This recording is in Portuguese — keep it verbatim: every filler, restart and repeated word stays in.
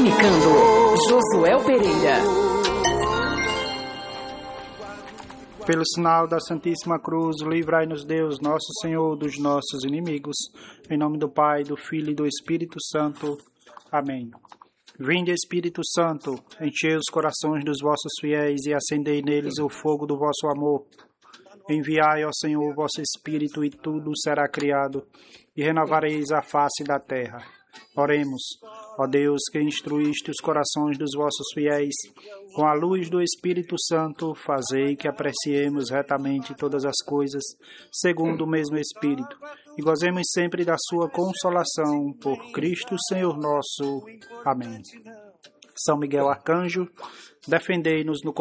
comunicando Josué Pereira. Pelo sinal da Santíssima Cruz, livrai-nos Deus, nosso Senhor, dos nossos inimigos. Em nome do Pai, do Filho e do Espírito Santo. Amém. Vinde, Espírito Santo, enchei os corações dos vossos fiéis e acendei neles o fogo do vosso amor. Enviai, ó Senhor, o vosso Espírito, e tudo será criado, e renovareis a face da terra. Oremos, ó Deus, que instruíste os corações dos vossos fiéis, com a luz do Espírito Santo, fazei que apreciemos retamente todas as coisas, segundo o mesmo Espírito, e gozemos sempre da sua consolação, por Cristo Senhor nosso. Amém. São Miguel Arcanjo, defendei-nos no